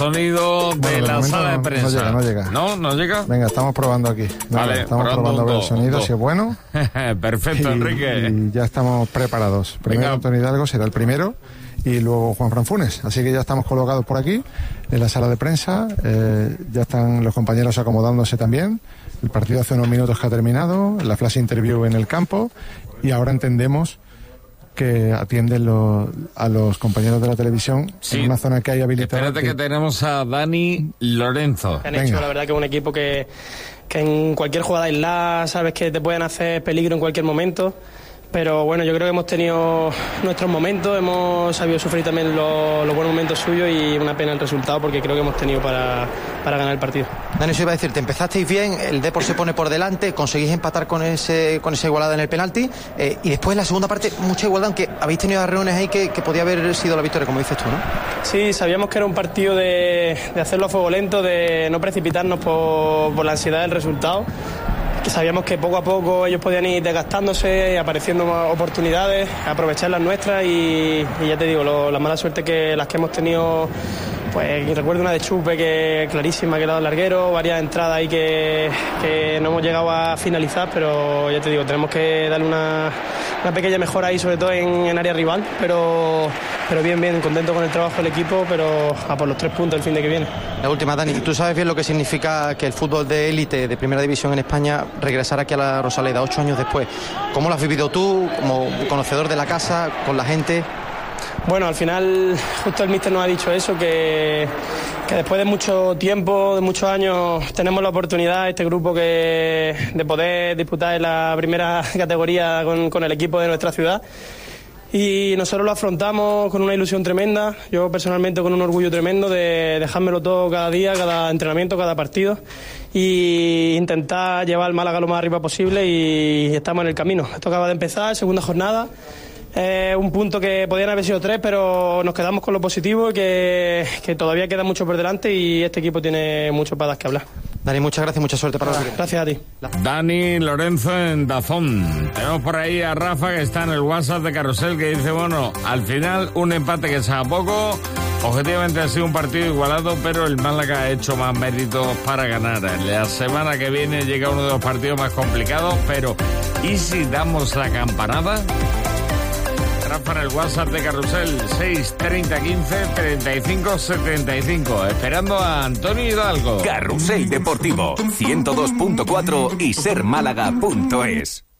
Sonido de la sala de prensa. No llega. ¿No llega? Venga, estamos probando aquí. Vale, estamos probando a ver el sonido, si es bueno. Perfecto, Enrique. Y ya estamos preparados. Primero Antonio Hidalgo será el primero y luego Juanfran Funes. Así que ya estamos colocados por aquí en la sala de prensa. Ya están los compañeros acomodándose también. El partido hace unos minutos que ha terminado, la flash interview en el campo y ahora entendemos que atienden a los compañeros de la televisión en una zona que hay habilitada. Espérate que tenemos a Dani Lorenzo. Han hecho, la verdad, que es un equipo que en cualquier jugada aislada sabes que te pueden hacer peligro en cualquier momento. Pero bueno, yo creo que hemos tenido nuestros momentos, hemos sabido sufrir también los buenos momentos suyos y una pena el resultado porque creo que hemos tenido para ganar el partido. Dani, eso iba a decirte, empezasteis bien, el Depor se pone por delante, conseguís empatar con esa igualada en el penalti y después en la segunda parte mucha igualdad, aunque habéis tenido arreones ahí que podía haber sido la victoria, como dices tú, ¿no? Sí, sabíamos que era un partido de hacerlo a fuego lento, de no precipitarnos por la ansiedad del resultado. Que sabíamos que poco a poco ellos podían ir desgastándose, apareciendo más oportunidades, aprovechar las nuestras y ya te digo, la mala suerte que las que hemos tenido, pues recuerdo una de Chupe que clarísima, que le ha dado el larguero, varias entradas ahí que no hemos llegado a finalizar, pero ya te digo, tenemos que darle una pequeña mejora ahí, sobre todo en área rival, pero bien, contento con el trabajo del equipo, pero a por los 3 puntos el fin de que viene. La última, Dani, tú sabes bien lo que significa que el fútbol de élite de primera división en España regresara aquí a la Rosaleda 8 años después. ¿Cómo lo has vivido tú, como conocedor de la casa, con la gente? Bueno, al final justo el míster nos ha dicho eso, que después de mucho tiempo, de muchos años, tenemos la oportunidad, este grupo, de poder disputar en la primera categoría con el equipo de nuestra ciudad. Y nosotros lo afrontamos con una ilusión tremenda, yo personalmente con un orgullo tremendo de dejármelo todo cada día, cada entrenamiento, cada partido y intentar llevar al Málaga lo más arriba posible y estamos en el camino. Esto acaba de empezar, segunda jornada, un punto que podían haber sido 3, pero nos quedamos con lo positivo y que todavía queda mucho por delante y este equipo tiene mucho para dar que hablar. Dani, muchas gracias y mucha suerte para los. Gracias a ti. Dani Lorenzo en Dazón. Tenemos por ahí a Rafa que está en el WhatsApp de Carrusel que dice, bueno, al final un empate que sea poco, objetivamente ha sido un partido igualado, pero el Málaga ha hecho más méritos para ganar. La semana que viene llega uno de los partidos más complicados, pero ¿y si damos la campanada? Para el WhatsApp de Carrusel 630 15 35 75. Esperando a Antonio Hidalgo. Carrusel Deportivo 102.4 y sermálaga.es.